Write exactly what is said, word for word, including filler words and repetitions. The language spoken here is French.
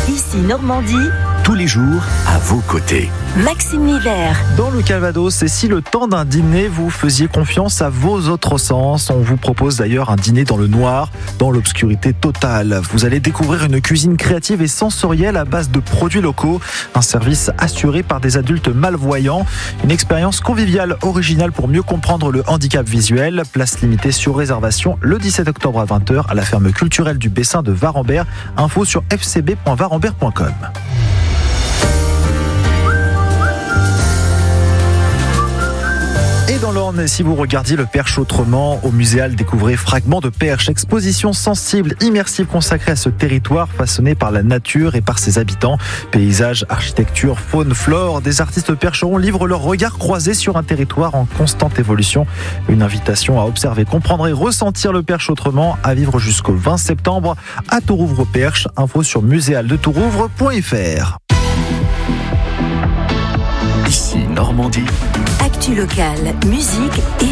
Ici Normandie, tous les jours à vos côtés. Maxime Miller. Dans le Calvados, et si le temps d'un dîner, vous faisiez confiance à vos autres sens, on vous propose d'ailleurs un dîner dans le noir, dans l'obscurité totale. Vous allez découvrir une cuisine créative et sensorielle à base de produits locaux, un service assuré par des adultes malvoyants, une expérience conviviale originale pour mieux comprendre le handicap visuel. Place limitée sur réservation le dix-sept octobre à vingt heures à la ferme culturelle du Bessin de Varambert. Info sur f c b point varambert point com. Et dans l'Orne, si vous regardiez le Perche autrement, au Muséal, découvrez Fragments de Perche, exposition sensible, immersive consacrée à ce territoire façonné par la nature et par ses habitants. Paysages, architecture, faune, flore, des artistes percherons livrent leur regard croisé sur un territoire en constante évolution. Une invitation à observer, comprendre et ressentir le Perche autrement, à vivre jusqu'au vingt septembre à Tourouvre-Perche. Info sur muséal de tourouvre point f r. Ici Normandie. Actu locale, musique et